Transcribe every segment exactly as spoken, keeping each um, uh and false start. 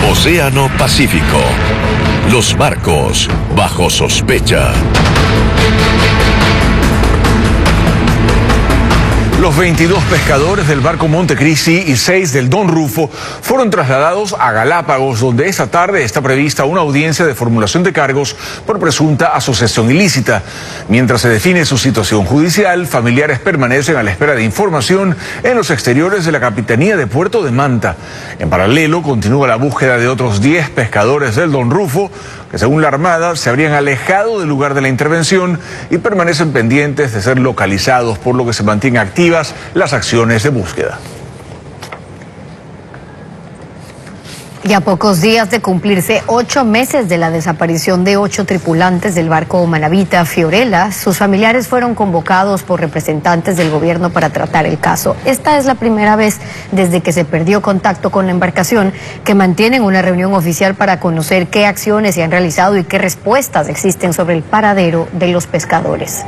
Océano Pacífico. Los barcos bajo sospecha. Los veintidós pescadores del barco Montecristi y seis del Don Rufo fueron trasladados a Galápagos, donde esta tarde está prevista una audiencia de formulación de cargos por presunta asociación ilícita. Mientras se define su situación judicial, familiares permanecen a la espera de información en los exteriores de la Capitanía de Puerto de Manta. En paralelo, continúa la búsqueda de otros diez pescadores del Don Rufo, que según la Armada se habrían alejado del lugar de la intervención y permanecen pendientes de ser localizados, por lo que se mantienen activas las acciones de búsqueda. Y a pocos días de cumplirse ocho meses de la desaparición de ocho tripulantes del barco Manavita Fiorella, sus familiares fueron convocados por representantes del gobierno para tratar el caso. Esta es la primera vez desde que se perdió contacto con la embarcación que mantienen una reunión oficial para conocer qué acciones se han realizado y qué respuestas existen sobre el paradero de los pescadores.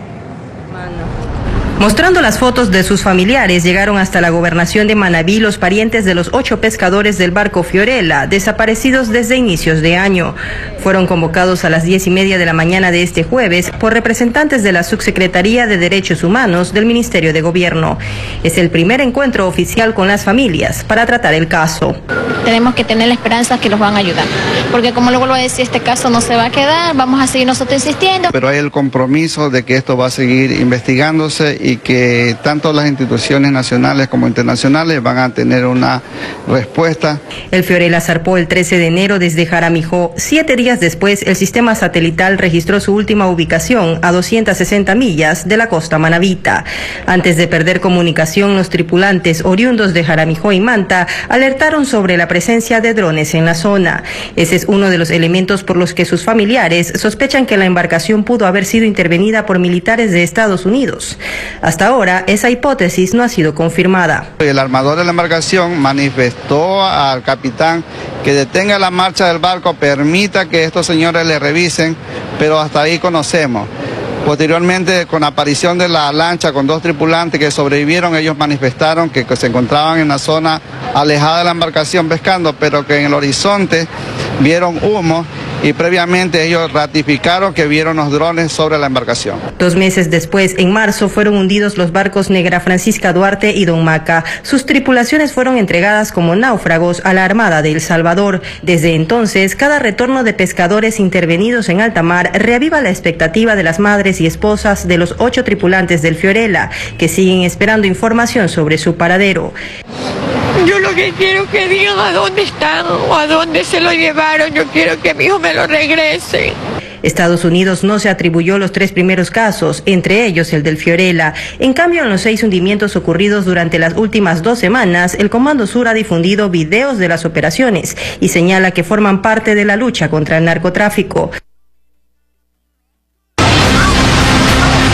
Mostrando las fotos de sus familiares, llegaron hasta la gobernación de Manabí los parientes de los ocho pescadores del barco Fiorella, desaparecidos desde inicios de año. Fueron convocados a las diez y media de la mañana de este jueves por representantes de la Subsecretaría de Derechos Humanos del Ministerio de Gobierno. Es el primer encuentro oficial con las familias para tratar el caso. Tenemos que tener la esperanza que los van a ayudar, porque como le vuelvo a decir, este caso no se va a quedar, vamos a seguir nosotros insistiendo. Pero hay el compromiso de que esto va a seguir investigándose y que tanto las instituciones nacionales como internacionales van a tener una respuesta. El Fiorella zarpó el trece de enero desde Jaramijó. Siete días después, el sistema satelital registró su última ubicación a doscientas sesenta millas de la costa manabita. Antes de perder comunicación, los tripulantes oriundos de Jaramijó y Manta alertaron sobre la presencia de drones en la zona. Ese es uno de los elementos por los que sus familiares sospechan que la embarcación pudo haber sido intervenida por militares de Estados Unidos. Hasta ahora, esa hipótesis no ha sido confirmada. El armador de la embarcación manifestó al capitán que detenga la marcha del barco, permita que estos señores le revisen, pero hasta ahí conocemos. Posteriormente, con la aparición de la lancha con dos tripulantes que sobrevivieron, ellos manifestaron que se encontraban en la zona alejada de la embarcación pescando, pero que en el horizonte vieron humo y previamente ellos ratificaron que vieron los drones sobre la embarcación. Dos meses después, en marzo, fueron hundidos los barcos Negra Francisca Duarte y Don Maca. Sus tripulaciones fueron entregadas como náufragos a la Armada de El Salvador. Desde entonces, cada retorno de pescadores intervenidos en alta mar reaviva la expectativa de las madres y esposas de los ocho tripulantes del Fiorella, que siguen esperando información sobre su paradero. Yo lo que quiero es que digan a dónde están o a dónde se lo llevaron. Yo quiero que mi hijo me lo regrese. Estados Unidos no se atribuyó los tres primeros casos, entre ellos el del Fiorella. En cambio, en los seis hundimientos ocurridos durante las últimas dos semanas, el Comando Sur ha difundido videos de las operaciones y señala que forman parte de la lucha contra el narcotráfico.